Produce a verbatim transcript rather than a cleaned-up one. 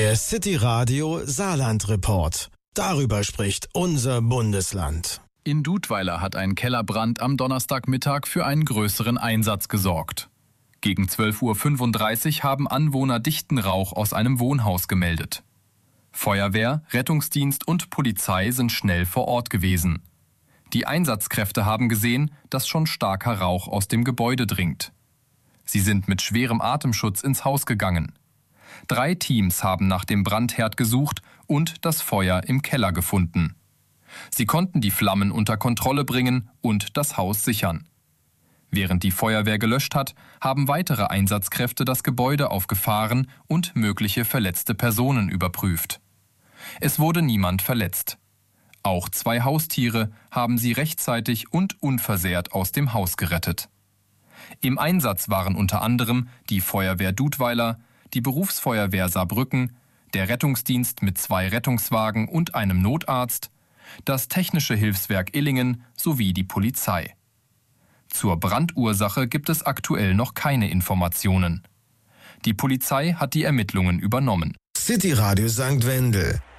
Der City Radio Saarland Report. Darüber spricht unser Bundesland. In Dudweiler hat ein Kellerbrand am Donnerstagmittag für einen größeren Einsatz gesorgt. Gegen zwölf Uhr fünfunddreißig haben Anwohner dichten Rauch aus einem Wohnhaus gemeldet. Feuerwehr, Rettungsdienst und Polizei sind schnell vor Ort gewesen. Die Einsatzkräfte haben gesehen, dass schon starker Rauch aus dem Gebäude dringt. Sie sind mit schwerem Atemschutz ins Haus gegangen. Drei Teams haben nach dem Brandherd gesucht und das Feuer im Keller gefunden. Sie konnten die Flammen unter Kontrolle bringen und das Haus sichern. Während die Feuerwehr gelöscht hat, haben weitere Einsatzkräfte das Gebäude aufgefahren und mögliche verletzte Personen überprüft. Es wurde niemand verletzt. Auch zwei Haustiere haben sie rechtzeitig und unversehrt aus dem Haus gerettet. Im Einsatz waren unter anderem die Feuerwehr Dudweiler, die Berufsfeuerwehr Saarbrücken, der Rettungsdienst mit zwei Rettungswagen und einem Notarzt, das Technische Hilfswerk Illingen sowie die Polizei. Zur Brandursache gibt es aktuell noch keine Informationen. Die Polizei hat die Ermittlungen übernommen. City Radio Sankt Wendel.